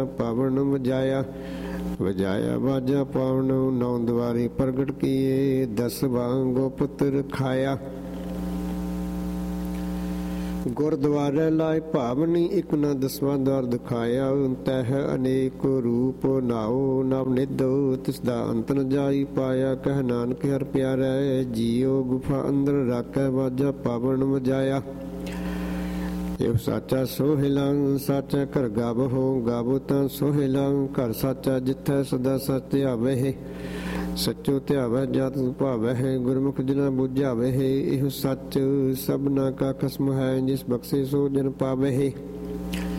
ਪਾਵਨ ਵਜਾਇਆ। ਵਜਾਇਆ ਬਾਜਾ ਪਾਵਨ ਨੌ ਦੁਆਰੀ ਪ੍ਰਗਟ ਕੀਏ। 10 ਵਾਂਗੋ ਪੁੱਤਰ ਖਾਇਆ। ਗੁਰਦੁਆਰੇ ਲਾਇ ਭਾਵਨੀ ਇਕ ਨ 10ਵਾਂ ਦਰ ਦਿਖਾਇਆ। ਤਹ ਅਨੇਕ ਰੂਪ ਨਾਉ ਨਵ ਨਿਧ ਤਿਸ ਦਾ ਅੰਤ ਨ ਜਾਈ ਪਾਇਆ। ਕਹਿ ਨਾਨਕ ਹਰ ਪਿਆਰੇ ਜੀਉ ਗੁਫਾ ਅੰਦਰ ਰਾਖੈ ਬਾਜਾ ਪਾਵਨ ਵਜਾਇਆ। ਇਹ ਸਾਚਾ ਸੋਹਿਲਾ ਸਾਚਾ ਘਰ ਗਾਵੋ ਗਾਵੋ ਤਾਂ ਸੋਹਿਲਾ ਘਰ ਸਾਚਾ ਜਿੱਥੈ ਸਦਾ ਸਚ ਧਿਆਵਹਿ। ਸੱਚੋ ਧਿਆਵੈ ਜਤ ਭਾਵੈ ਗੁਰਮੁਖ ਜਿਨਾ ਬੁਝਾਵੈ। ਇਹ ਸੱਚ ਸਭਨਾ ਕਾ ਖਸਮ ਹੈ ਜਿਸ ਬਖਸ਼ੇ ਸੋ ਜਨ ਪਾਵੈ।